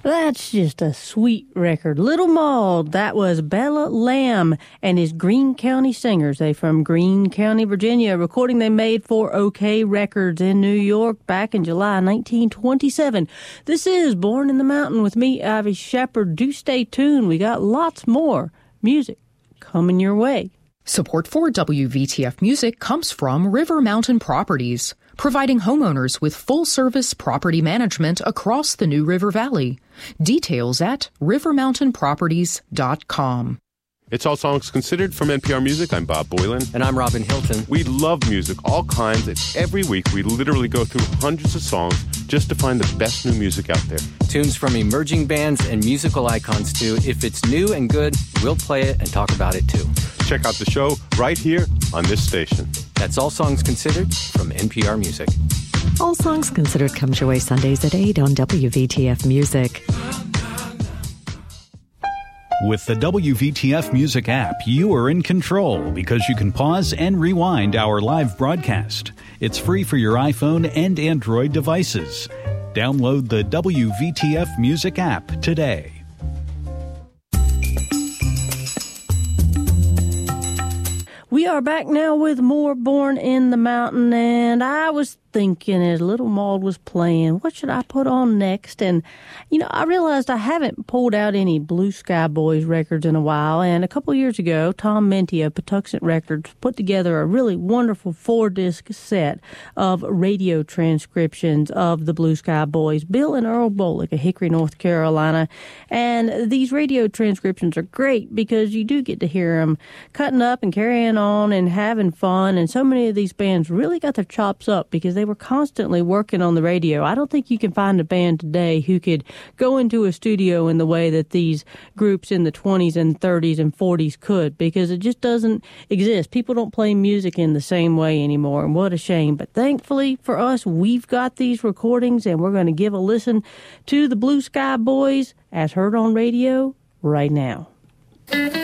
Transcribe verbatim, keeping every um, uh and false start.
That's just a sweet record. Little Maud, that was Bella Lamb and his Greene County Singers. They from Greene County, Virginia. A recording they made for OK Records in New York back in July nineteen twenty-seven. This is Born in the Mountain with me, Ivy Shepherd. Do stay tuned. We got lots more music coming your way. Support for W V T F Music comes from River Mountain Properties, providing homeowners with full-service property management across the New River Valley. Details at river mountain properties dot com. It's All Songs Considered from N P R Music. I'm Bob Boylan. And I'm Robin Hilton. We love music, all kinds, and every week we literally go through hundreds of songs just to find the best new music out there. Tunes from emerging bands and musical icons, too. If it's new and good, we'll play it and talk about it, too. Check out the show right here on this station. That's All Songs Considered from N P R Music. All Songs Considered comes your way Sundays at eight on W V T F Music. With the W V T F Music app, you are in control because you can pause and rewind our live broadcast. It's free for your iPhone and Android devices. Download the W V T F Music app today. We are back now with more Born in the Mountain, and I was thinking as Little Maud was playing, what should I put on next? And, you know, I realized I haven't pulled out any Blue Sky Boys records in a while, and a couple years ago, Tom Minty of Patuxent Records put together a really wonderful four-disc set of radio transcriptions of the Blue Sky Boys, Bill and Earl Bolick of Hickory, North Carolina. And these radio transcriptions are great because you do get to hear them cutting up and carrying on and having fun, and so many of these bands really got their chops up because they were constantly working on the radio. I don't think you can find a band today who could go into a studio in the way that these groups in the twenties and thirties and forties could, because it just doesn't exist. People don't play music in the same way anymore, and what a shame. But thankfully for us, we've got these recordings, and we're going to give a listen to the Blue Sky Boys as heard on radio right now.